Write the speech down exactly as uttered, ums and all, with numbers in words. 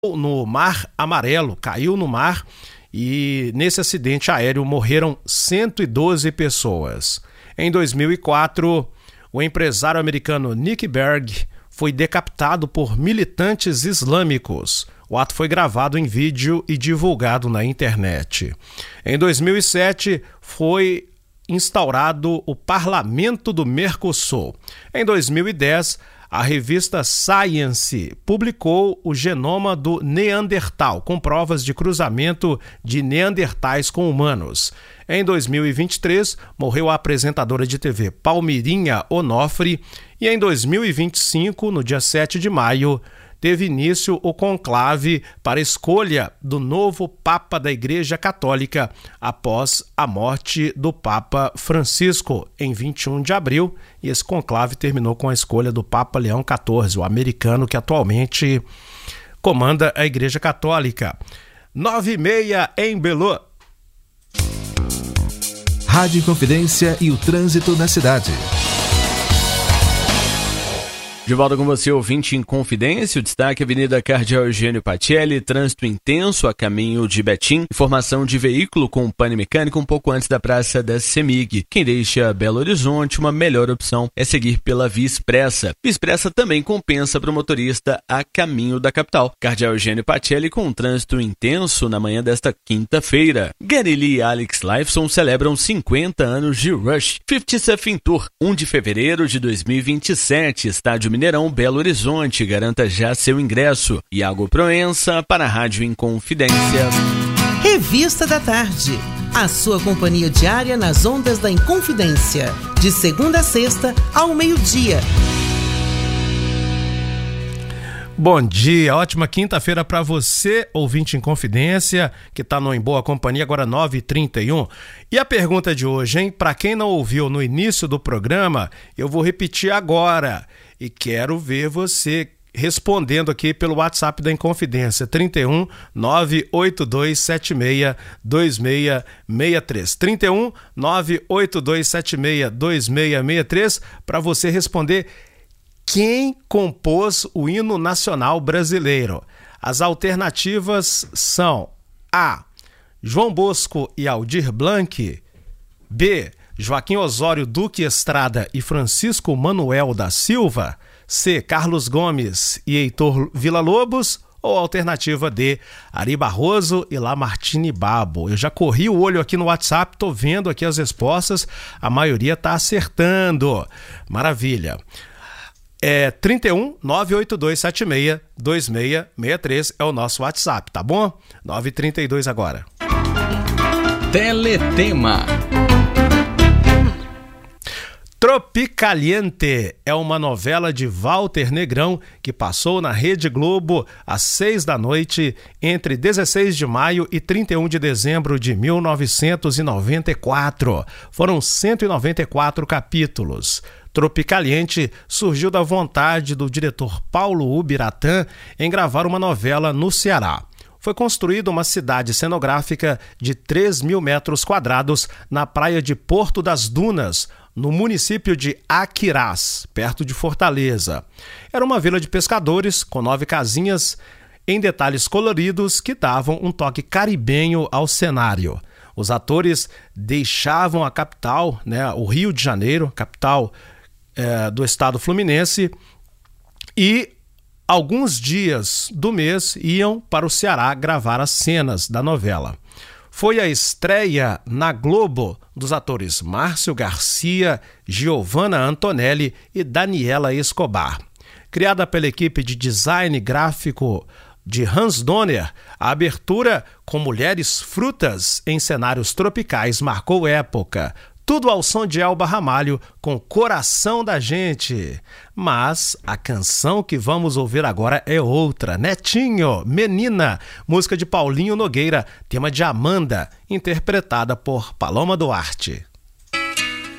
no Mar Amarelo, caiu no mar e nesse acidente aéreo morreram cento e doze pessoas. Em dois mil e quatro, o empresário americano Nick Berg foi decapitado por militantes islâmicos. O ato foi gravado em vídeo e divulgado na internet. Em dois mil e sete, foi instaurado o Parlamento do Mercosul. Em dois mil e dez, a revista Science publicou o genoma do Neandertal, com provas de cruzamento de neandertais com humanos. Em dois mil e vinte e três, morreu a apresentadora de T V Palmirinha Onofre e em dois mil e vinte e cinco, no dia sete de maio, teve início o conclave para a escolha do novo Papa da Igreja Católica após a morte do Papa Francisco em vinte e um de abril, e esse conclave terminou com a escolha do Papa Leão quatorze, o americano que atualmente comanda a Igreja Católica. nove e meia em Belo. Rádio Inconfidência e o trânsito na cidade. De volta com você, ouvinte em Confidência, o destaque Avenida Cardeal Eugênio Pacelli, trânsito intenso a caminho de Betim, informação de veículo com pane mecânico um pouco antes da Praça da CEMIG. Quem deixa Belo Horizonte, uma melhor opção é seguir pela Via Expressa. Via Expressa também compensa para o motorista a caminho da capital. Cardeal Eugênio Pacelli com um trânsito intenso na manhã desta quinta-feira. Gary Lee e Alex Lifeson celebram cinquenta anos de Rush. cinquenta Surfing Tour, primeiro de fevereiro de dois mil e vinte e sete, estádio Mineirão, Belo Horizonte. Garanta já seu ingresso. Iago Proença para a Rádio Inconfidência. Revista da Tarde. A sua companhia diária nas ondas da Inconfidência. De segunda a sexta, ao meio-dia. Bom dia, ótima quinta-feira para você, ouvinte em Confidência, que está no Em Boa Companhia, agora nove e trinta e um. E a pergunta de hoje, hein? Para quem não ouviu no início do programa, eu vou repetir agora. E quero ver você respondendo aqui pelo WhatsApp da Inconfidência, trinta e um, nove oito dois sete seis, dois seis seis três. trinta e um, nove oito dois sete seis, dois seis seis três, para você responder quem compôs o hino nacional brasileiro. As alternativas são A. João Bosco e Aldir Blanc, B. Joaquim Osório Duque Estrada e Francisco Manuel da Silva, C. Carlos Gomes e Heitor Villa-Lobos, ou alternativa D. Ari Barroso e Lamartine Babo. Eu já corri o olho aqui no WhatsApp, tô vendo aqui as respostas, a maioria tá acertando. Maravilha. É trinta e um, nove oito dois sete seis, dois seis seis três é o nosso WhatsApp, tá bom? nove e trinta e dois agora. Teletema. Tropicaliente é uma novela de Walter Negrão que passou na Rede Globo às seis da noite entre dezesseis de maio e trinta e um de dezembro de mil novecentos e noventa e quatro. Foram cento e noventa e quatro capítulos. Tropicaliente surgiu da vontade do diretor Paulo Ubiratã em gravar uma novela no Ceará. Foi construída uma cidade cenográfica de três mil metros quadrados na praia de Porto das Dunas, no município de Aquirás, perto de Fortaleza. Era uma vila de pescadores com nove casinhas em detalhes coloridos que davam um toque caribenho ao cenário. Os atores deixavam a capital, né, o Rio de Janeiro, capital é, do estado fluminense, e alguns dias do mês iam para o Ceará gravar as cenas da novela. Foi a estreia na Globo dos atores Márcio Garcia, Giovanna Antonelli e Daniela Escobar. Criada pela equipe de design gráfico de Hans Donner, a abertura com mulheres frutas em cenários tropicais marcou época. Tudo ao som de Elba Ramalho com Coração da Gente. Mas a canção que vamos ouvir agora é outra. Netinho, Menina, música de Paulinho Nogueira, tema de Amanda, interpretada por Paloma Duarte.